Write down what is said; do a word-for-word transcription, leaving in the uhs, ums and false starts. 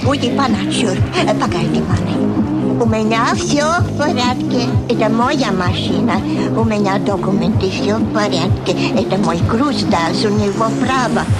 Уйди по ночью. Погоди, мама. У меня все в порядке. Это моя машина. У меня документы все в порядке. Это мой груз, да, у него право.